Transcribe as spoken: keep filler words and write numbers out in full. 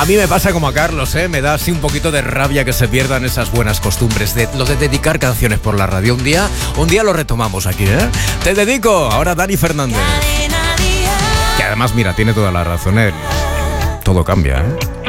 A mí me pasa como a Carlos, ¿eh? Me da así un poquito de rabia que se pierdan esas buenas costumbres de lo de dedicar canciones por la radio. Un día, un día lo retomamos aquí, ¿eh? Te dedico ahora Dani Fernández. Que además, mira, tiene toda la razón él. Todo cambia, ¿eh?